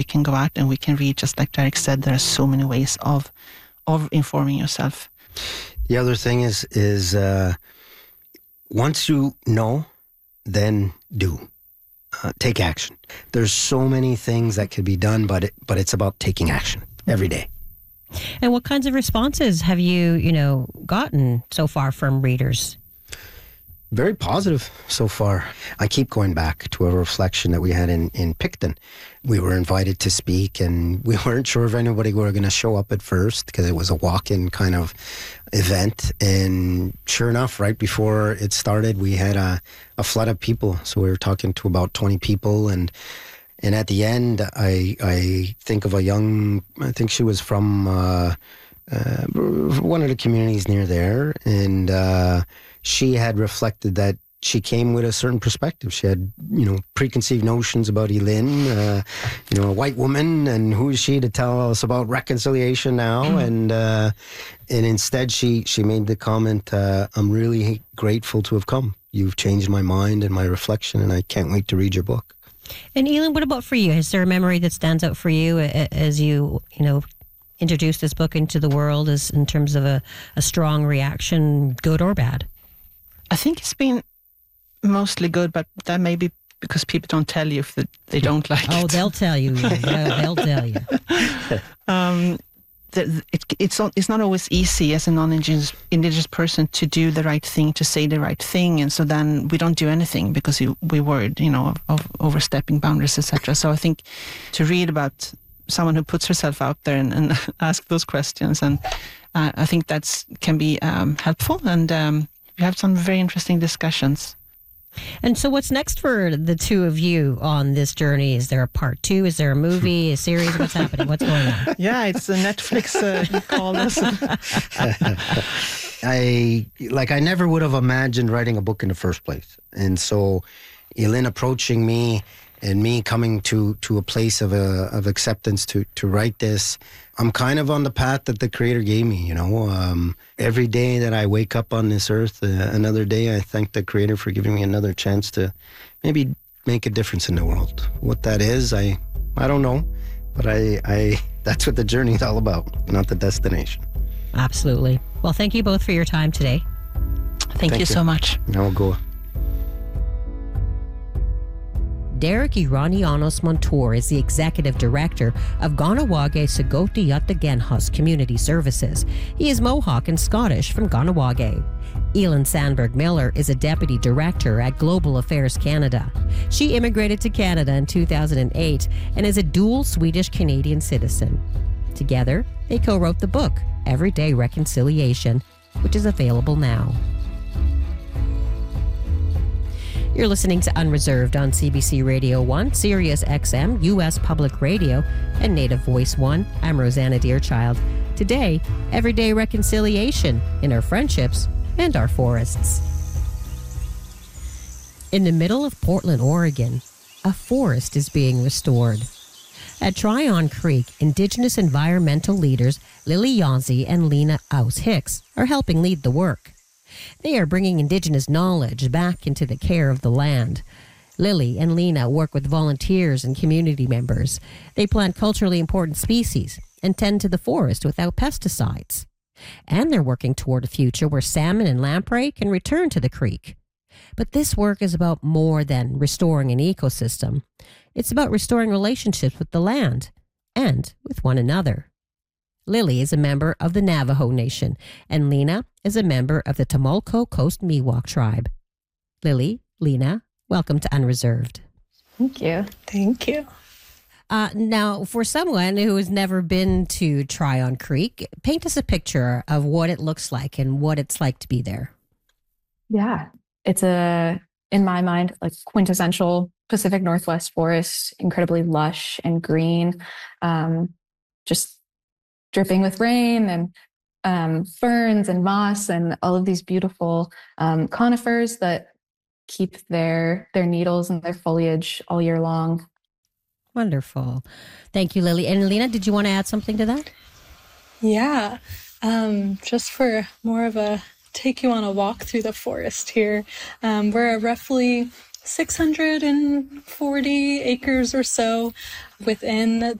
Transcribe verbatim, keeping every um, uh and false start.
can go out and we can read. Just like Derek said, there are so many ways of of informing yourself. The other thing is, is uh, once you know, then do. Uh, take action. There's so many things that could be done, but it, but it's about taking action every day. And what kinds of responses have you, you know, gotten so far from readers? Very positive so far. I keep going back to a reflection that we had in, in Picton. We were invited to speak, and we weren't sure if anybody were going to show up at first because it was a walk-in kind of event. And sure enough, right before it started, we had a, a flood of people. So we were talking to about twenty people, and and at the end, I I think of a young, I think she was from uh, uh, one of the communities near there, and uh, she had reflected that she came with a certain perspective. She had, you know, preconceived notions about Eileen, uh, you know, a white woman, and who is she to tell us about reconciliation now? Mm. And uh, and instead, she she made the comment, uh, "I'm really grateful to have come. You've changed my mind and my reflection, and I can't wait to read your book." And Eileen, what about for you? Is there a memory that stands out for you as you, you know, introduce this book into the world, as in terms of a, a strong reaction, good or bad? I think it's been mostly good, but that may be because people don't tell you if they don't like oh, it. Oh, they'll tell you. They'll tell you. um, the, it, it's not, it's not always easy as a non-indigenous indigenous person to do the right thing, to say the right thing, and so then we don't do anything because we, we're worried, you know, of, of overstepping boundaries, et cetera. So I think to read about someone who puts herself out there and, and ask those questions, and uh, I think that's can be um, helpful, and um, we have some very interesting discussions. And so what's next for the two of you on this journey? Is there a part two? Is there a movie, a series? What's happening? What's going on? Yeah, it's a Netflix uh, call us. I, like, I never would have imagined writing a book in the first place. And so Eileen approaching me and me coming to, to a place of uh, of acceptance to, to write this, I'm kind of on the path that the Creator gave me, you know. Um, every day that I wake up on this earth, uh, another day, I thank the Creator for giving me another chance to maybe make a difference in the world. What that is, I I don't know, but I, I that's what the journey is all about, not the destination. Absolutely. Well, thank you both for your time today. Thank, thank you, you so much. Now we'll go. Derek Iranianos Montour is the executive director of Kahnawake Sigoti Yatagenhas Community Services. He is Mohawk and Scottish from Kahnawake. Eileen Sandberg Miller is a deputy director at Global Affairs Canada. She immigrated to Canada in two thousand eight and is a dual Swedish-Canadian citizen. Together, they co-wrote the book, Everyday Reconciliation, which is available now. You're listening to Unreserved on C B C Radio one, Sirius X M, U S Public Radio, and Native Voice one. I'm Rosanna Deerchild. Today, everyday reconciliation in our friendships and our forests. In the middle of Portland, Oregon, a forest is being restored. At Tryon Creek, Indigenous environmental leaders Lily Yancey and Lena Aus-Hicks are helping lead the work. They are bringing Indigenous knowledge back into the care of the land. Lily and Lena work with volunteers and community members. They plant culturally important species and tend to the forest without pesticides. And they're working toward a future where salmon and lamprey can return to the creek. But this work is about more than restoring an ecosystem. It's about restoring relationships with the land and with one another. Lily is a member of the Navajo Nation, and Lena is a member of the Tumulco Coast Miwok tribe. Lily, Lena, welcome to Unreserved. Thank you. Thank you. Uh, now, for someone who has never been to Tryon Creek, paint us a picture of what it looks like and what it's like to be there. Yeah, it's a, in my mind, like quintessential Pacific Northwest forest, incredibly lush and green, um, just dripping with rain and um, ferns and moss and all of these beautiful um, conifers that keep their their needles and their foliage all year long. Wonderful. Thank you, Lily. And Lena, did you want to add something to that? Yeah, um, just for more of a take you on a walk through the forest here. Um, we're roughly six hundred forty acres or so within